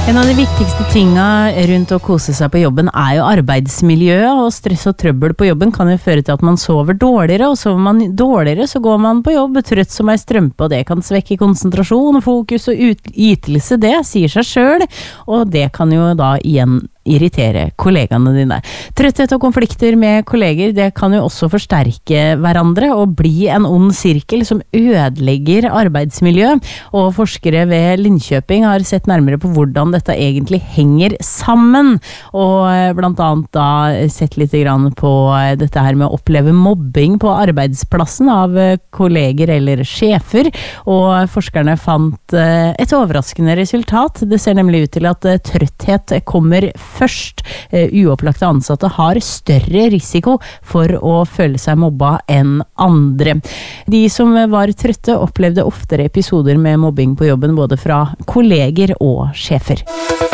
En av de viktigste tinga rundt å kose seg på jobben jo arbeidsmiljøet, og stress og trøbbel på jobben kan jo føre til at man sover dårligere, og sover man dårligere så går man på jobb trøtt som ei strømpe, og det kan svekke konsentrasjon, fokus og ytelse, det sier seg selv, og det kan jo da igjen irritere kollegaene dine. Trøtthet og konflikter med kolleger, det kan jo også forsterke hverandre og bli en ond sirkel som ødelegger arbeidsmiljø, og forskere ved Linköping har sett nærmere på hvordan dette egentlig henger sammen, og blant annet da sett litt grann på dette her med å oppleve mobbing på arbeidsplassen av kolleger eller sjefer, og forskerne fant et overraskende resultat. Det ser nemlig ut til at trøtthet kommer først. Uopplagte ansatte har større risiko for å føle seg mobba enn andre. De som var trøtte opplevde oftere episoder med mobbing på jobben, både fra kolleger og sjefer.